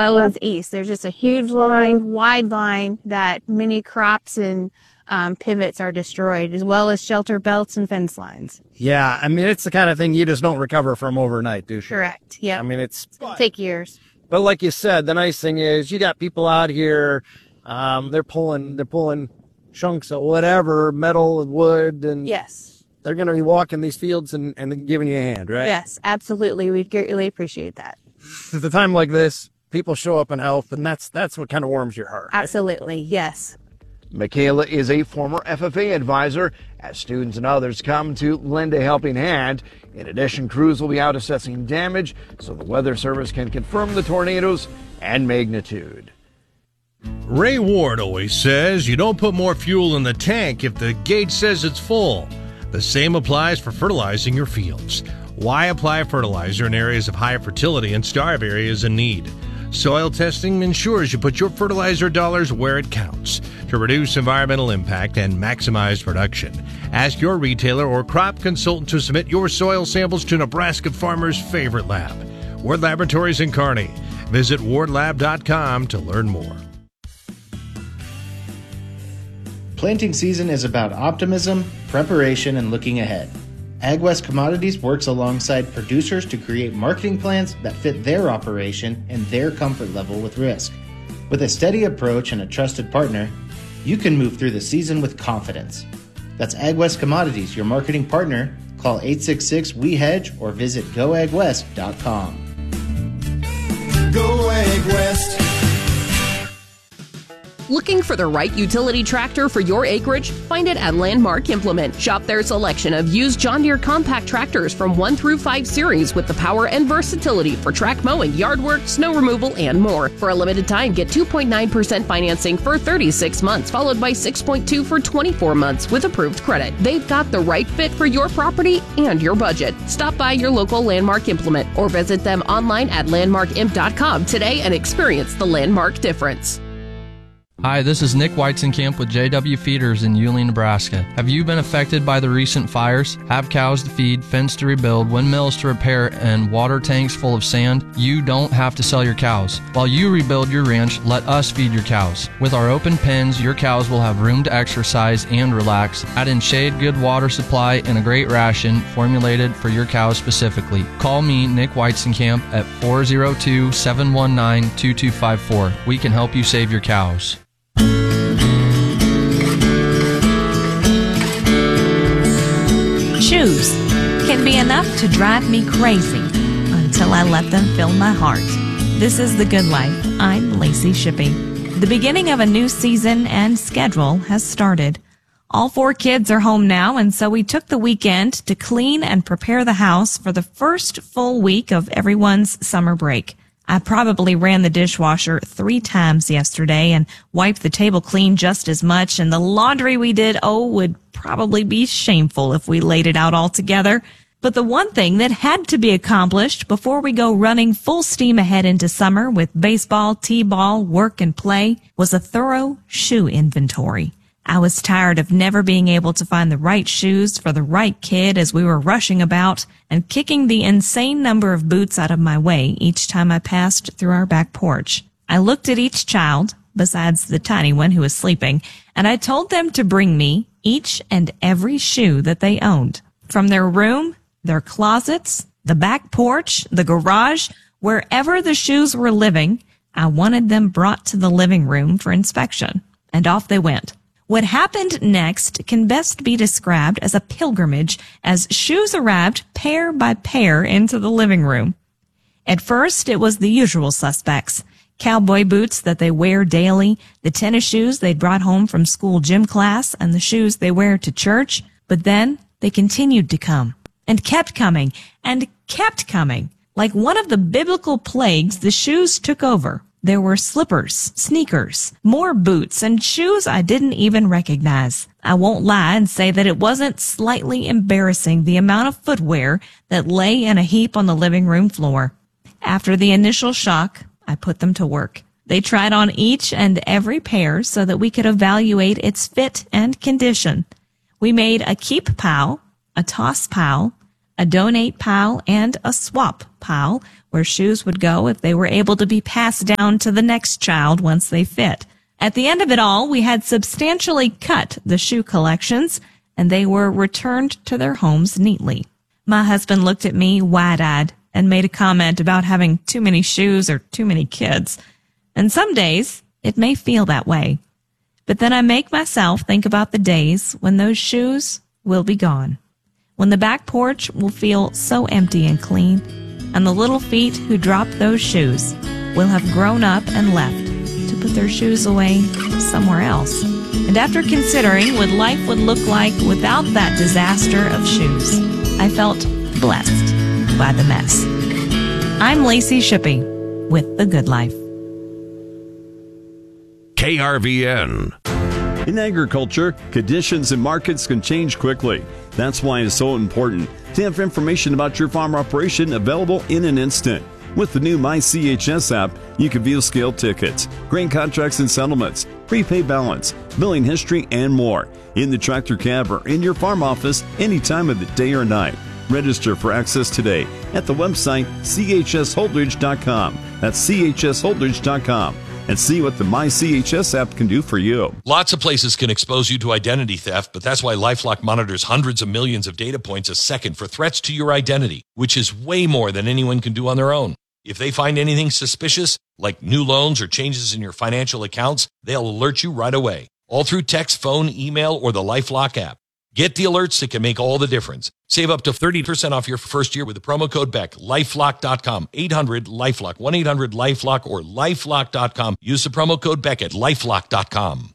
well as east. There's just a huge line, wide line that many crops and pivots are destroyed, as well as shelter belts and fence lines. Yeah, I mean, it's the kind of thing you just don't recover from overnight, do you? Correct, yeah. I mean, it's going to take years. But like you said, the nice thing is you got people out here, they're pulling chunks of whatever, metal and wood, and yes, they're going to be walking these fields and giving you a hand, right? Yes, absolutely. We greatly appreciate that. At a time like this, people show up in health, and that's what kind of warms your heart. Right? Absolutely, yes. Michaela is a former FFA advisor. As students and others come to lend a helping hand, in addition, crews will be out assessing damage so the Weather Service can confirm the tornadoes and magnitude. Ray Ward always says you don't put more fuel in the tank if the gauge says it's full. The same applies for fertilizing your fields. Why apply fertilizer in areas of high fertility and starve areas in need? Soil testing ensures you put your fertilizer dollars where it counts to reduce environmental impact and maximize production. Ask your retailer or crop consultant to submit your soil samples to Nebraska Farmers' favorite lab, Ward Laboratories in Kearney. Visit wardlab.com to learn more. Planting season is about optimism, preparation, and looking ahead. AgWest Commodities works alongside producers to create marketing plans that fit their operation and their comfort level with risk. With a steady approach and a trusted partner, you can move through the season with confidence. That's AgWest Commodities, your marketing partner. Call 866-WE-HEDGE or visit goagwest.com. Go AgWest. Looking for the right utility tractor for your acreage? Find it at Landmark Implement. Shop their selection of used John Deere compact tractors from 1 through 5 series with the power and versatility for track mowing, yard work, snow removal, and more. For a limited time, get 2.9% financing for 36 months, followed by 6.2% for 24 months with approved credit. They've got the right fit for your property and your budget. Stop by your local Landmark Implement or visit them online at landmarkimp.com today and experience the Landmark difference. Hi, this is Nick Weizenkamp with JW Feeders in Yulee, Nebraska. Have you been affected by the recent fires? Have cows to feed, fence to rebuild, windmills to repair, and water tanks full of sand? You don't have to sell your cows. While you rebuild your ranch, let us feed your cows. With our open pens, your cows will have room to exercise and relax. Add in shade, good water supply, and a great ration formulated for your cows specifically. Call me, Nick Weizenkamp, at 402-719-2254. We can help you save your cows. Shoes can be enough to drive me crazy until I let them fill my heart. This is The Good Life. I'm Lacey Shippey. The beginning of a new season and schedule has started. All 4 kids are home now, and so we took the weekend to clean and prepare the house for the first full week of everyone's summer break. I probably ran the dishwasher 3 times yesterday and wiped the table clean just as much, and the laundry we did, would probably be shameful if we laid it out all together. But the one thing that had to be accomplished before we go running full steam ahead into summer with baseball, t-ball, work, and play was a thorough shoe inventory. I was tired of never being able to find the right shoes for the right kid as we were rushing about and kicking the insane number of boots out of my way each time I passed through our back porch. I looked at each child, besides the tiny one who was sleeping, and I told them to bring me each and every shoe that they owned. From their room, their closets, the back porch, the garage, wherever the shoes were living, I wanted them brought to the living room for inspection. And off they went. What happened next can best be described as a pilgrimage as shoes arrived pair by pair into the living room. At first, it was the usual suspects. Cowboy boots that they wear daily, the tennis shoes they'd brought home from school gym class, and the shoes they wear to church. But then they continued to come and kept coming and kept coming. Like one of the biblical plagues, the shoes took over. There were slippers, sneakers, more boots, and shoes I didn't even recognize. I won't lie and say that it wasn't slightly embarrassing the amount of footwear that lay in a heap on the living room floor. After the initial shock, I put them to work. They tried on each and every pair so that we could evaluate its fit and condition. We made a keep pile, a toss pile, a donate pile, and a swap pile where shoes would go if they were able to be passed down to the next child once they fit. At the end of it all, we had substantially cut the shoe collections, and they were returned to their homes neatly. My husband looked at me wide-eyed and made a comment about having too many shoes or too many kids. And some days, it may feel that way. But then I make myself think about the days when those shoes will be gone, when the back porch will feel so empty and clean, and the little feet who dropped those shoes will have grown up and left to put their shoes away somewhere else. And after considering what life would look like without that disaster of shoes, I felt blessed by the mess. I'm Lacey Shippey with The Good Life. KRVN. In agriculture, conditions and markets can change quickly. That's why it's so important to have information about your farm operation available in an instant. With the new MyCHS app, you can view scale tickets, grain contracts and settlements, prepay balance, billing history, and more in the tractor cab or in your farm office any time of the day or night. Register for access today at the website chsholdridge.com. That's chsholdridge.com. And see what the MyCHS app can do for you. Lots of places can expose you to identity theft, but that's why LifeLock monitors hundreds of millions of data points a second for threats to your identity, which is way more than anyone can do on their own. If they find anything suspicious, like new loans or changes in your financial accounts, they'll alert you right away, all through text, phone, email, or the LifeLock app. Get the alerts that can make all the difference. Save up to 30% off your first year with the promo code BECK. LifeLock.com, 800-LifeLock, 1-800-LifeLock, or LifeLock.com. Use the promo code BECK at LifeLock.com.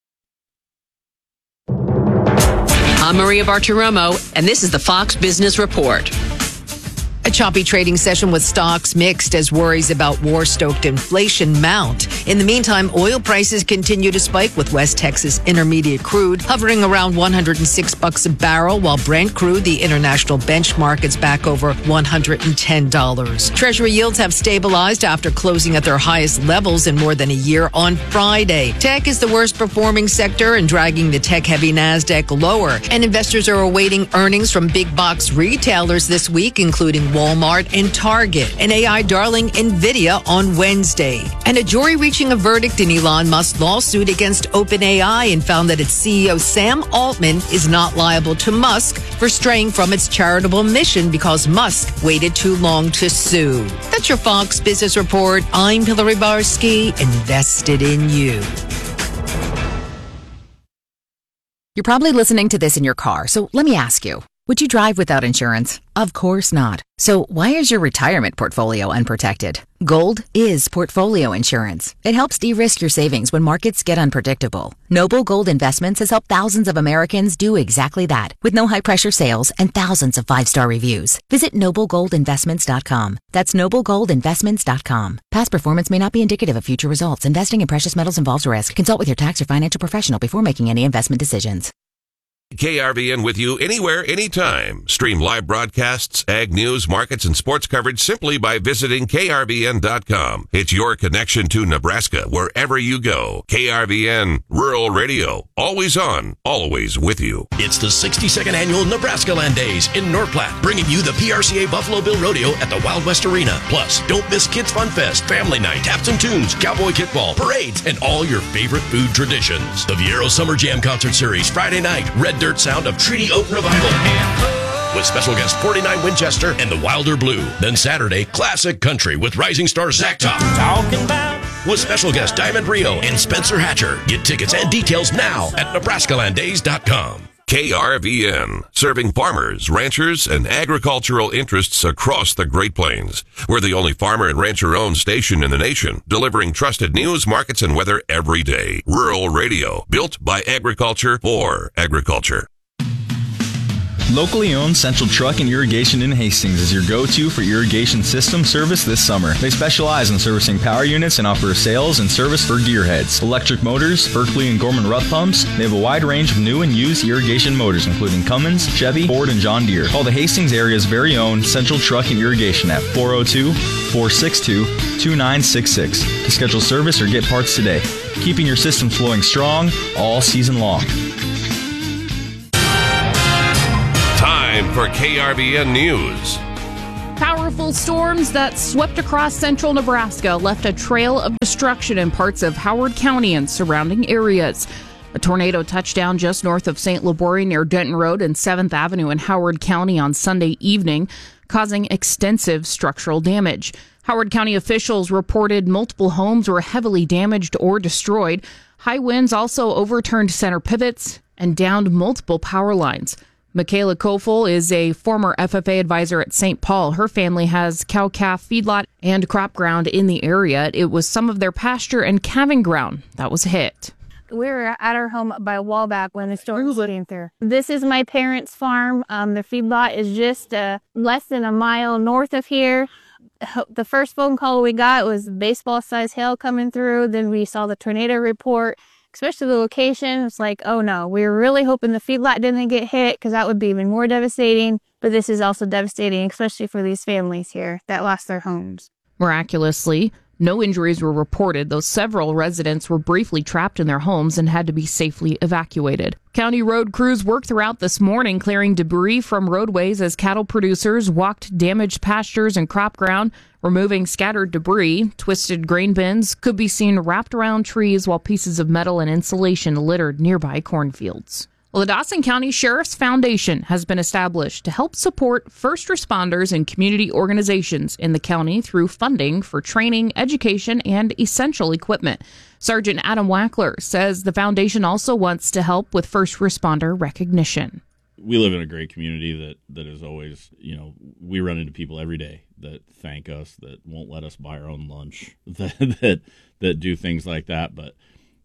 I'm Maria Bartiromo, and this is the Fox Business Report. A choppy trading session with stocks mixed as worries about war-stoked inflation mount. In the meantime, oil prices continue to spike with West Texas Intermediate crude hovering around $106 a barrel, while Brent crude, the international benchmark, is back over $110. Treasury yields have stabilized after closing at their highest levels in more than a year on Friday. Tech is the worst performing sector and dragging the tech-heavy NASDAQ lower. And investors are awaiting earnings from big box retailers this week, including Walmart and Target, and AI darling Nvidia on Wednesday. And a jury reaching a verdict in Elon Musk's lawsuit against OpenAI and found that its CEO Sam Altman is not liable to Musk for straying from its charitable mission because Musk waited too long to sue. That's your Fox Business Report. I'm Hillary Barsky, invested in you. You're probably listening to this in your car, so let me ask you. Would you drive without insurance? Of course not. So why is your retirement portfolio unprotected? Gold is portfolio insurance. It helps de-risk your savings when markets get unpredictable. Noble Gold Investments has helped thousands of Americans do exactly that, with no high-pressure sales and thousands of 5-star reviews. Visit noblegoldinvestments.com. That's noblegoldinvestments.com. Past performance may not be indicative of future results. Investing in precious metals involves risk. Consult with your tax or financial professional before making any investment decisions. KRVN with you anywhere, anytime. Stream live broadcasts, ag news, markets, and sports coverage simply by visiting KRVN.com. It's your connection to Nebraska wherever you go. KRVN, Rural Radio, always on, always with you. It's the 62nd Annual Nebraska Land Days in North Platte, bringing you the PRCA Buffalo Bill Rodeo at the Wild West Arena. Plus, don't miss Kids Fun Fest, Family Night, Taps and Tunes, Cowboy Kickball, parades, and all your favorite food traditions. The Viero Summer Jam Concert Series, Friday night, Red Dirt Sound of Treaty Oak Revival, with special guest 49 Winchester and the Wilder Blue. Then Saturday, classic country with rising star Zach Top. Talking about. With special guest Diamond Rio and Spencer Hatcher. Get tickets and details now at NebraskaLandDays.com. KRVN, serving farmers, ranchers, and agricultural interests across the Great Plains. We're the only farmer and rancher-owned station in the nation, delivering trusted news, markets, and weather every day. Rural Radio, built by agriculture for agriculture. Locally owned Central Truck and Irrigation in Hastings is your go-to for irrigation system service this summer. They specialize in servicing power units and offer sales and service for gearheads, electric motors, Berkeley and Gorman Rupp pumps. They have a wide range of new and used irrigation motors, including Cummins, Chevy, Ford, and John Deere. Call the Hastings area's very own Central Truck and Irrigation at 402-462-2966 to schedule service or get parts today, keeping your system flowing strong all season long. Time for KRVN News. Power Powerful storms that swept across central Nebraska left a trail of destruction in parts of Howard County and surrounding areas. A tornado touched down just north of St. Libory near Denton Road and 7th Avenue in Howard County on Sunday evening, causing extensive structural damage. Howard County officials reported multiple homes were heavily damaged or destroyed. High winds also overturned center pivots and downed multiple power lines. Michaela Kofel is a former FFA advisor at St. Paul. Her family has cow-calf feedlot and crop ground in the area. It was some of their pasture and calving ground that was hit. We were at our home by Wallback when the storm came through. This is my parents' farm. The feedlot is just less than a mile north of here. The first phone call we got was baseball-sized hail coming through. Then we saw the tornado report. Especially the location, it's like, oh no, we were really hoping the feedlot didn't get hit because that would be even more devastating. But this is also devastating, especially for these families here that lost their homes. Miraculously, no injuries were reported, though several residents were briefly trapped in their homes and had to be safely evacuated. County road crews worked throughout this morning, clearing debris from roadways as cattle producers walked damaged pastures and crop ground, removing scattered debris. Twisted grain bins could be seen wrapped around trees, while pieces of metal and insulation littered nearby cornfields. Well, the Dawson County Sheriff's Foundation has been established to help support first responders and community organizations in the county through funding for training, education, and essential equipment. Sergeant Adam Wackler says the foundation also wants to help with first responder recognition. We live in a great community that is always, we run into people every day that thank us, that won't let us buy our own lunch, that do things like that. But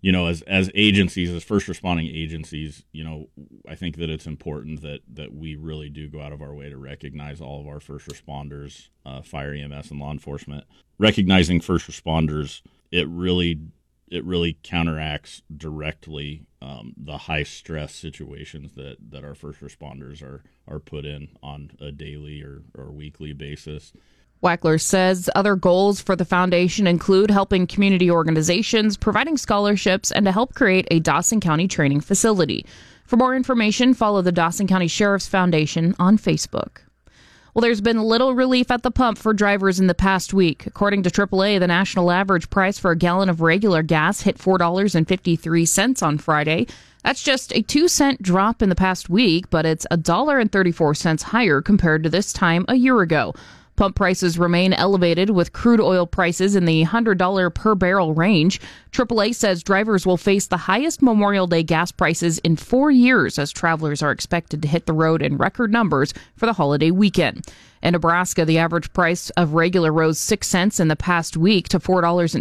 as agencies, as first responding agencies, I think that it's important that we really do go out of our way to recognize all of our first responders, fire, EMS, and law enforcement. Recognizing first responders, it really counteracts directly the high stress situations that our first responders are put in on a daily or weekly basis. Wackler says other goals for the foundation include helping community organizations, providing scholarships, and to help create a Dawson County training facility. For more information, follow the Dawson County Sheriff's Foundation on Facebook. Well, there's been little relief at the pump for drivers in the past week. According to AAA, the national average price for a gallon of regular gas hit $4.53 on Friday. That's just a 2-cent drop in the past week, but it's $1.34 higher compared to this time a year ago. Pump prices remain elevated, with crude oil prices in the $100 per barrel range. AAA says drivers will face the highest Memorial Day gas prices in 4 years as travelers are expected to hit the road in record numbers for the holiday weekend. In Nebraska, the average price of regular rose 6 cents in the past week to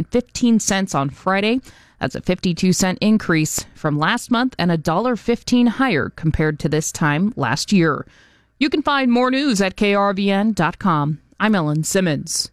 $4.15 on Friday. That's a 52-cent increase from last month and $1.15 higher compared to this time last year. You can find more news at krvn.com. I'm Ellen Simmons.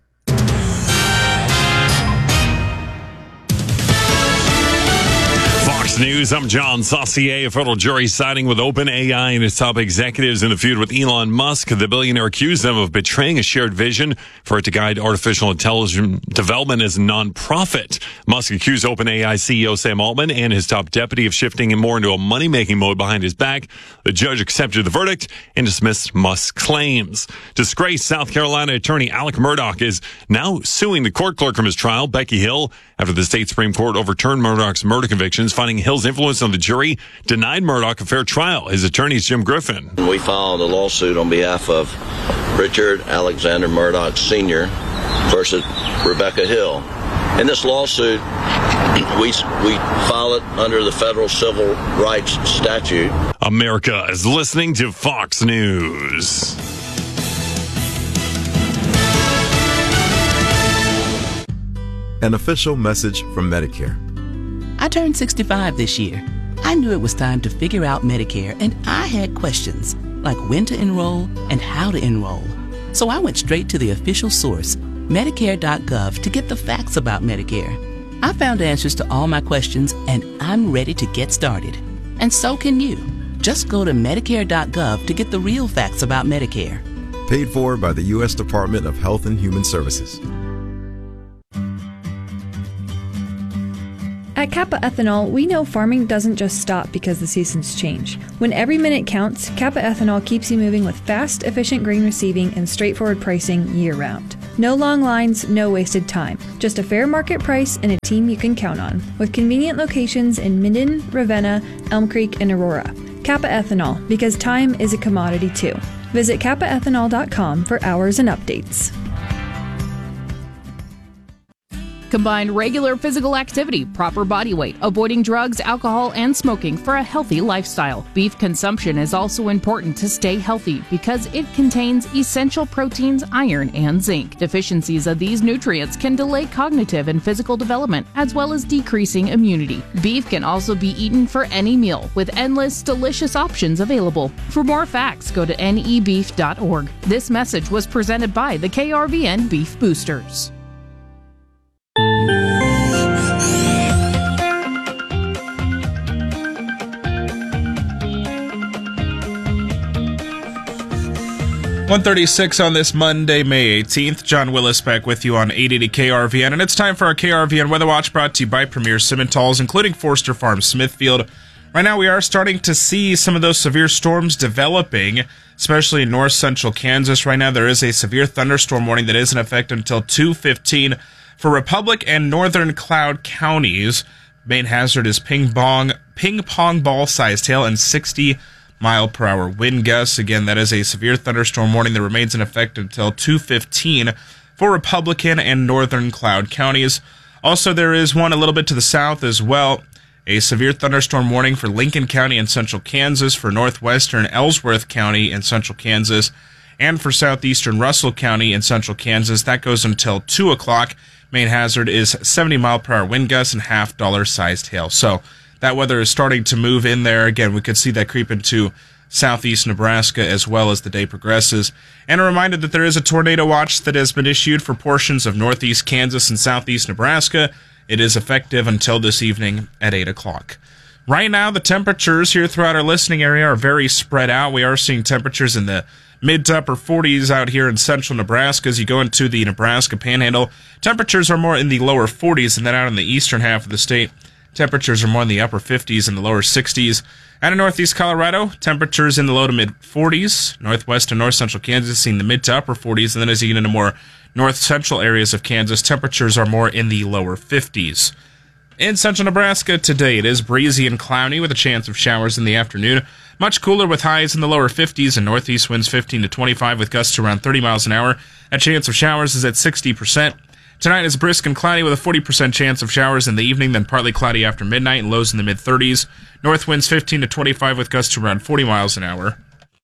Fox News, I'm John Saucier. A federal jury siding with OpenAI and its top executives in a feud with Elon Musk. The billionaire accused them of betraying a shared vision for it to guide artificial intelligence development as a nonprofit. Musk accused OpenAI CEO Sam Altman and his top deputy of shifting him more into a money-making mode behind his back. The judge accepted the verdict and dismissed Musk's claims. Disgraced South Carolina attorney Alec Murdaugh is now suing the court clerk from his trial, Becky Hill, after the state Supreme Court overturned Murdaugh's murder convictions, finding Hill's influence on the jury denied Murdaugh a fair trial. His attorney is Jim Griffin. We filed a lawsuit on behalf of Richard Alexander Murdaugh Sr. versus Rebecca Hill. In this lawsuit, we file it under the federal civil rights statute. America is listening to Fox News. An official message from Medicare. I turned 65 this year. I knew it was time to figure out Medicare, and I had questions, like when to enroll and how to enroll. So I went straight to the official source, Medicare.gov, to get the facts about Medicare. I found answers to all my questions, and I'm ready to get started. And so can you. Just go to Medicare.gov to get the real facts about Medicare. Paid for by the U.S. Department of Health and Human Services. At Kappa Ethanol, we know farming doesn't just stop because the seasons change. When every minute counts, Kappa Ethanol keeps you moving with fast, efficient grain receiving and straightforward pricing year-round. No long lines, no wasted time. Just a fair market price and a team you can count on. With convenient locations in Minden, Ravenna, Elm Creek, and Aurora. Kappa Ethanol, because time is a commodity too. Visit kappaethanol.com for hours and updates. Combine regular physical activity, proper body weight, avoiding drugs, alcohol, and smoking for a healthy lifestyle. Beef consumption is also important to stay healthy because it contains essential proteins, iron, and zinc. Deficiencies of these nutrients can delay cognitive and physical development, as well as decreasing immunity. Beef can also be eaten for any meal, with endless, delicious options available. For more facts, go to nebeef.org. This message was presented by the KRVN Beef Boosters. .136 on this Monday, May 18th. John Willis back with you on 880 KRVN, and it's time for our KRVN Weather Watch brought to you by Premier Simmentals, including Forster Farms Smithfield. Right now we are starting to see some of those severe storms developing, especially in north central Kansas. Right now there is a severe thunderstorm warning that is in effect until 2:15 for Republic and northern Cloud counties. Main hazard is ping pong ball-sized hail and 60-mile-per-hour wind gusts. Again, that is a severe thunderstorm warning that remains in effect until 2:15 for Republican and northern Cloud counties. Also, there is one a little bit to the south as well. A severe thunderstorm warning for Lincoln County in central Kansas, for northwestern Ellsworth County in central Kansas, and for southeastern Russell County in central Kansas. That goes until 2 o'clock. Main hazard is 70-mile-per-hour wind gusts and half-dollar-sized hail. So that weather is starting to move in there. Again, we could see that creep into southeast Nebraska as well as the day progresses. And a reminder that there is a tornado watch that has been issued for portions of northeast Kansas and southeast Nebraska. It is effective until this evening at 8 o'clock. Right now, the temperatures here throughout our listening area are very spread out. We are seeing temperatures in the mid to upper 40s out here in central Nebraska. As you go into the Nebraska Panhandle, temperatures are more in the lower 40s, and then out in the eastern half of the state, temperatures are more in the upper 50s and the lower 60s. Out in northeast Colorado, temperatures in the low to mid 40s. Northwest and north central Kansas seeing the mid to upper 40s, and then as you get into more north central areas of Kansas, temperatures are more in the lower 50s. In central Nebraska today, it is breezy and cloudy with a chance of showers in the afternoon. Much cooler with highs in the lower 50s and northeast winds 15 to 25 with gusts around 30 miles an hour. A chance of showers is at 60%. Tonight is brisk and cloudy with a 40% chance of showers in the evening, then partly cloudy after midnight and lows in the mid-30s. North winds 15 to 25 with gusts around 40 miles an hour.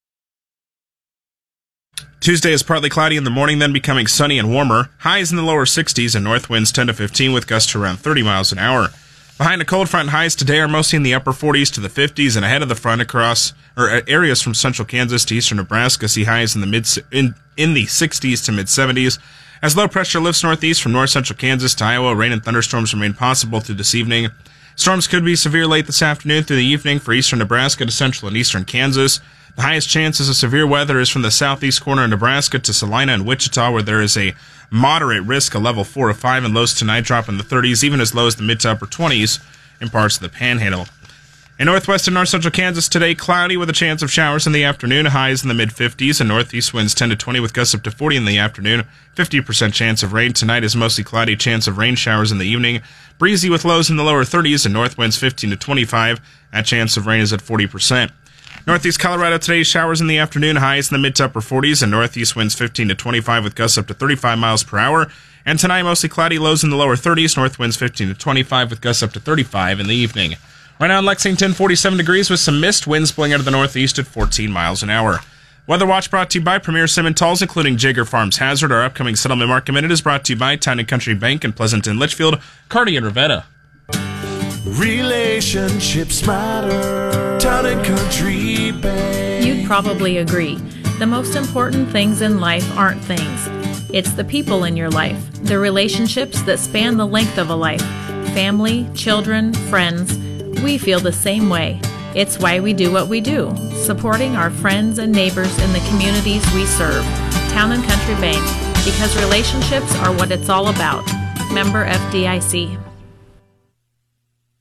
Tuesday is partly cloudy in the morning, then becoming sunny and warmer. Highs in the lower 60s and north winds 10 to 15 with gusts around 30 miles an hour. Behind a cold front, highs today are mostly in the upper 40s to the 50s, and ahead of the front across areas from central Kansas to eastern Nebraska see highs in the in the 60s to mid 70s. As low pressure lifts northeast from north central Kansas to Iowa, rain and thunderstorms remain possible through this evening. Storms could be severe late this afternoon through the evening for eastern Nebraska to central and eastern Kansas. The highest chances of severe weather is from the southeast corner of Nebraska to Salina and Wichita, where there is a moderate risk of level 4 or 5, and lows tonight drop in the 30s, even as low as the mid to upper 20s in parts of the Panhandle. In northwest and north central Kansas today, cloudy with a chance of showers in the afternoon, highs in the mid-50s, and northeast winds 10 to 20 with gusts up to 40 in the afternoon, 50% chance of rain. Tonight is mostly cloudy, chance of rain showers in the evening, breezy with lows in the lower 30s, and north winds 15 to 25. That chance of rain is at 40%. Northeast Colorado today, showers in the afternoon, highs in the mid to upper 40s, and northeast winds 15 to 25 with gusts up to 35 miles per hour. And tonight, mostly cloudy, lows in the lower 30s, north winds 15 to 25 with gusts up to 35 in the evening. Right now in Lexington, 47 degrees with some mist, winds blowing out of the northeast at 14 miles an hour. Weather Watch brought to you by Premier Simmentals, including Jaeger Farms Hazard. Our upcoming Settlement Market Minute is brought to you by Town & Country Bank in Pleasanton, Litchfield, Kearney, and Ravenna. Relationships matter. Town & Country Bank. You'd probably agree. The most important things in life aren't things. It's the people in your life, the relationships that span the length of a life. Family, children, friends. We feel the same way. It's why we do what we do, supporting our friends and neighbors in the communities we serve. Town & Country Bank, because relationships are what it's all about. Member FDIC.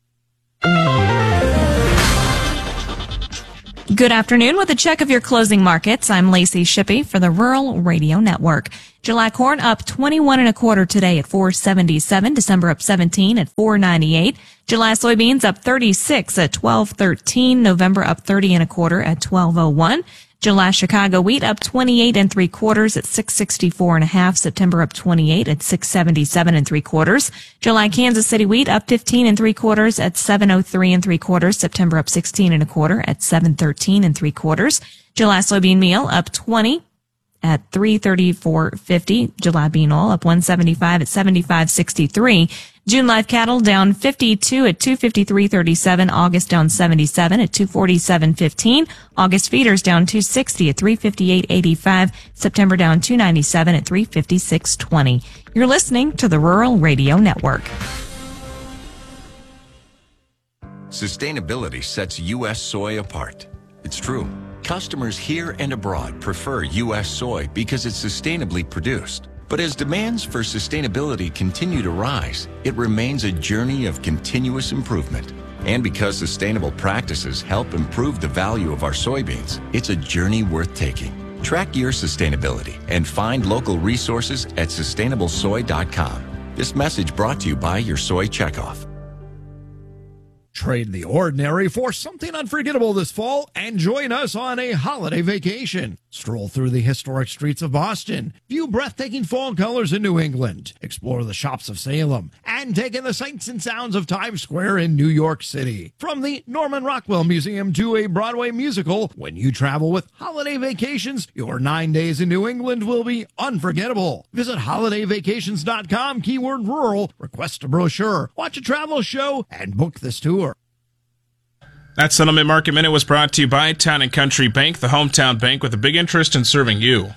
Good afternoon. With a check of your closing markets, I'm Lacey Shippey for the Rural Radio Network. July corn up 21 1/4 today at $4.77. December up 17 at $4.98. July soybeans up 36 at $12.13. November up 30 1/4 at $12.01. July Chicago wheat up 28 3/4 at $6.64 1/2. September up 28 at $6.77 3/4. July Kansas City wheat up 15 3/4 at $7.03 3/4. September up 16 1/4 at $7.13 3/4. July soybean meal up 20 at $3.34.50. July bean oil up 175 at $75.63. June live cattle down 52 at $253.37. August down 77 at $247.15. August feeders down 260 at $358.85. September down 297 at $356.20. You're listening to the Rural Radio Network. Sustainability sets U.S. soy apart. It's true. Customers here and abroad prefer U.S. soy because it's sustainably produced. But as demands for sustainability continue to rise, it remains a journey of continuous improvement. And because sustainable practices help improve the value of our soybeans, it's a journey worth taking. Track your sustainability and find local resources at sustainablesoy.com. This message brought to you by your Soy Checkoff. Trade the ordinary for something unforgettable this fall and join us on a holiday vacation. Stroll through the historic streets of Boston, view breathtaking fall colors in New England, explore the shops of Salem, and take in the sights and sounds of Times Square in New York City. From the Norman Rockwell Museum to a Broadway musical, when you travel with Holiday Vacations, your 9 days in New England will be unforgettable. Visit holidayvacations.com, keyword rural, request a brochure, watch a travel show, and book this tour. That Settlement Market Minute was brought to you by Town & Country Bank, the hometown bank with a big interest in serving you.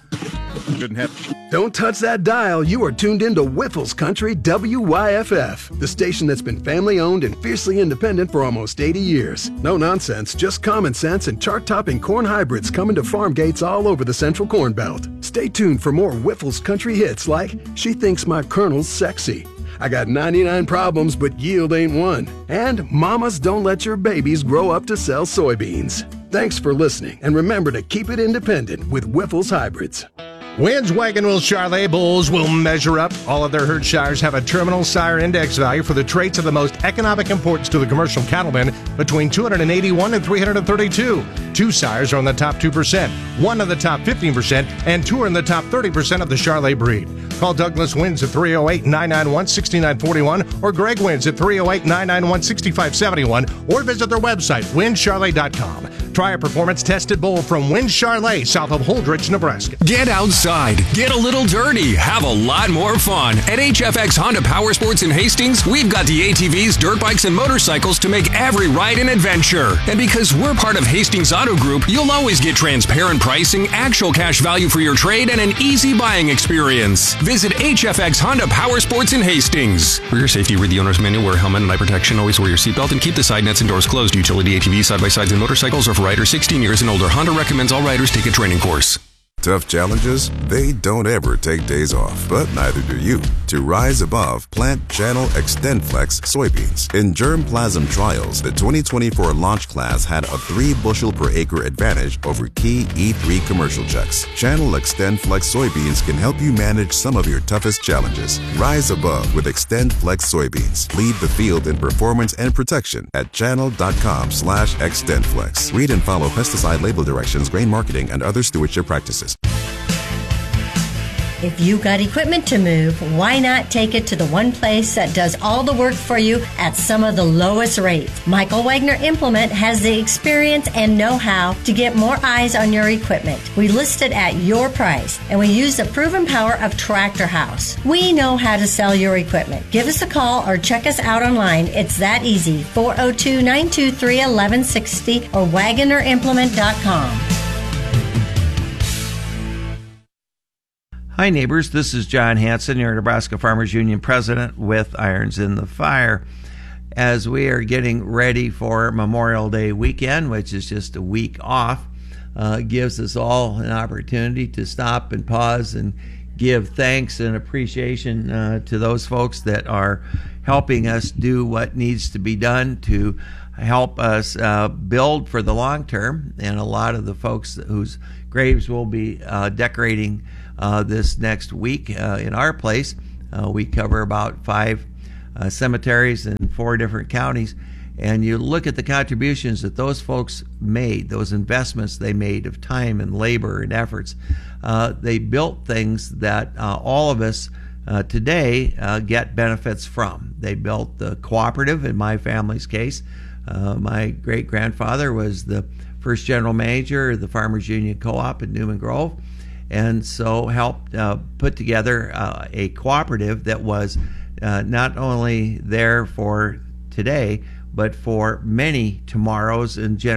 Don't touch that dial. You are tuned into Whiffles Country WYFF, the station that's been family-owned and fiercely independent for almost 80 years. No nonsense, just common sense and chart-topping corn hybrids coming to farm gates all over the Central Corn Belt. Stay tuned for more Whiffles Country hits like She Thinks My Colonel's Sexy, I Got 99 Problems But Yield Ain't One, and Mamas Don't Let Your Babies Grow Up to Sell Soybeans. Thanks for listening, and remember to keep it independent with Whiffles Hybrids. Wynn's Wagon Wheel Charolais bulls will measure up. All of their herd sires have a terminal sire index value for the traits of the most economic importance to the commercial cattleman between 281 and 332. 2 sires are in the top 2%, 1 in the top 15%, and 2 are in the top 30% of the Charolais breed. Call Douglas Wins at 308-991-6941 or Greg Wins at 308-991-6571 or visit their website, WinnCharolais.com. Try a performance-tested bull from Wynn Charolais, south of Holdrege, Nebraska. Get outside, get a little dirty, have a lot more fun. At HFX Honda Power Sports in Hastings, we've got the ATVs, dirt bikes, and motorcycles to make every ride an adventure. And because we're part of Hastings Auto Group, you'll always get transparent pricing, actual cash value for your trade, and an easy buying experience. Visit HFX Honda Power Sports in Hastings. For your safety, read the owner's manual, wear a helmet and eye protection, always wear your seatbelt, and keep the side nets and doors closed. Utility ATVs, side-by-sides, and motorcycles are for riders 16 years and older. Honda recommends all riders take a training course. Tough challenges, they don't ever take days off, but neither do you. To rise above, plant Channel XtendFlex soybeans. In germplasm trials, the 2024 launch class had a 3-bushel per acre advantage over key E3 commercial checks. Channel XtendFlex soybeans can help you manage some of your toughest challenges. Rise above with XtendFlex soybeans. Lead the field in performance and protection at channel.com/XtendFlex. Read and follow pesticide label directions, grain marketing, and other stewardship practices. If you got equipment to move, why not take it to the one place that does all the work for you at some of the lowest rates? Michael Wagner Implement has the experience and know-how to get more eyes on your equipment. We list it at your price, and we use the proven power of Tractor House. We know how to sell your equipment. Give us a call or check us out online. It's that easy. 402-923-1160 or WagnerImplement.com. Hi, neighbors. This is John Hanson, your Nebraska Farmers Union president with Irons in the Fire. As we are getting ready for Memorial Day weekend, which is just a week off, gives us all an opportunity to stop and pause and give thanks and appreciation to those folks that are helping us do what needs to be done to help us build for the long term. And a lot of the folks whose graves will be decorating this next week in our place. We cover about 5 cemeteries in 4 different counties. And you look at the contributions that those folks made, those investments they made of time and labor and efforts. They built things that all of us today get benefits from. They built the cooperative, in my family's case. My great-grandfather was the first general manager of the Farmers Union Co-op in Newman Grove, and so helped put together a cooperative that was not only there for today, but for many tomorrows and generations.